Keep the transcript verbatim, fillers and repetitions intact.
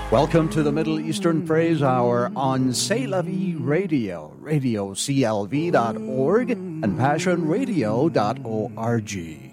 Welcome to the Middle Eastern Praise Hour on C'est La Vie Radio, radio C L V dot org and passion radio dot org.